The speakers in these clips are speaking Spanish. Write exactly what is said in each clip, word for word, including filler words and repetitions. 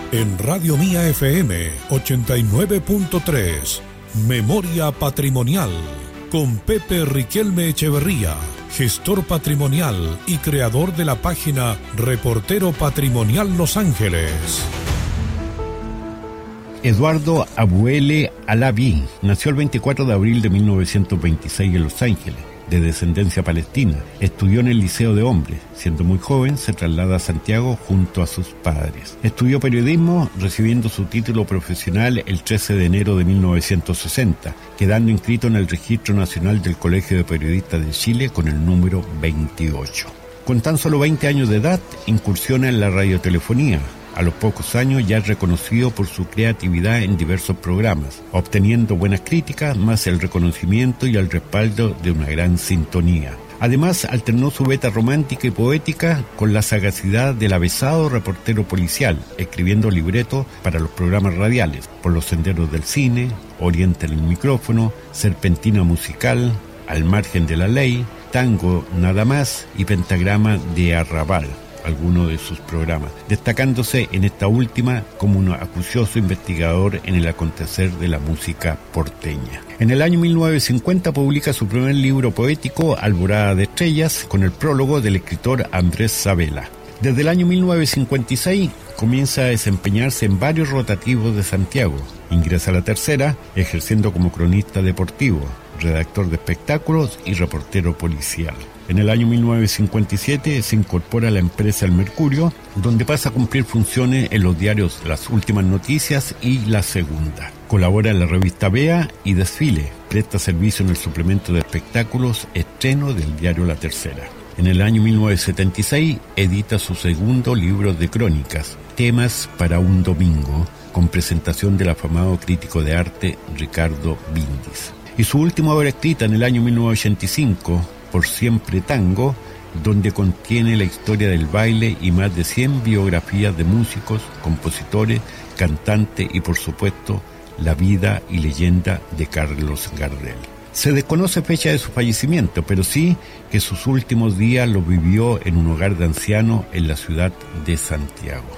En Radio Mía F M ochenta y nueve punto tres, Memoria Patrimonial, con Pepe Riquelme Echeverría, gestor patrimonial y creador de la página Reportero Patrimonial Los Ángeles. Eduardo Abuele Alaví nació el veinticuatro de abril de mil novecientos veintiséis en Los Ángeles, de descendencia palestina. Estudió en el Liceo de Hombres. Siendo muy joven, se traslada a Santiago junto a sus padres. Estudió periodismo, recibiendo su título profesional el trece de enero de mil novecientos sesenta, quedando inscrito en el Registro Nacional del Colegio de Periodistas de Chile con el número veintiocho. Con tan solo veinte años de edad, incursiona en la radiotelefonía. A los pocos años ya es reconocido por su creatividad en diversos programas, obteniendo buenas críticas, más el reconocimiento y el respaldo de una gran sintonía. Además, alternó su beta romántica y poética con la sagacidad del avesado reportero policial, escribiendo libretos para los programas radiales, Por los senderos del cine, Oriente en el micrófono, Serpentina musical, Al margen de la ley, Tango nada más y Pentagrama de Arrabal, algunos de sus programas, destacándose en esta última como un acucioso investigador en el acontecer de la música porteña. En el año mil novecientos cincuenta publica su primer libro poético, Alborada de Estrellas, con el prólogo del escritor Andrés Sabela. Desde el año mil novecientos cincuenta y seis comienza a desempeñarse en varios rotativos de Santiago. Ingresa a La Tercera, ejerciendo como cronista deportivo, redactor de espectáculos y reportero policial. En el año mil novecientos cincuenta y siete se incorpora a la empresa El Mercurio, donde pasa a cumplir funciones en los diarios Las Últimas Noticias y La Segunda. Colabora en la revista Vea y Desfile. Presta servicio en el suplemento de espectáculos Estreno del diario La Tercera. En el año mil novecientos setenta y seis edita su segundo libro de crónicas, Temas para un domingo, con presentación del afamado crítico de arte Ricardo Bindis. Y su última obra escrita en el año mil novecientos ochenta y cinco, Por siempre tango, donde contiene la historia del baile y más de cien biografías de músicos, compositores, cantantes y por supuesto la vida y leyenda de Carlos Gardel. Se desconoce fecha de su fallecimiento, pero sí que sus últimos días los vivió en un hogar de ancianos en la ciudad de Santiago.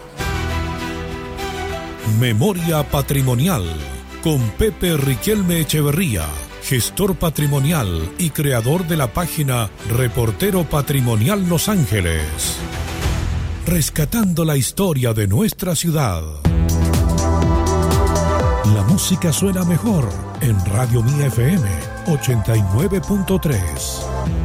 Memoria Patrimonial, con Pepe Riquelme Echeverría, gestor patrimonial y creador de la página Reportero Patrimonial Los Ángeles. Rescatando la historia de nuestra ciudad. La música suena mejor en Radio Mía F M ochenta y nueve punto tres.